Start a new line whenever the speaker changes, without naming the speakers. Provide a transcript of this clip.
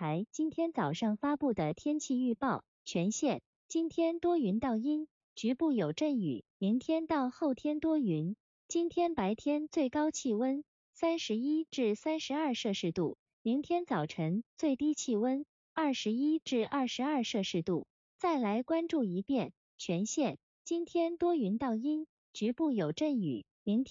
台今天早上发布的天气预报，全县今天多云到阴，局部有阵雨，明天到后天多云。今天白天最高气温31至32摄氏度，明天早晨最低气温21至22摄氏度。再来关注一遍，全县今天多云到阴，局部有阵雨，明天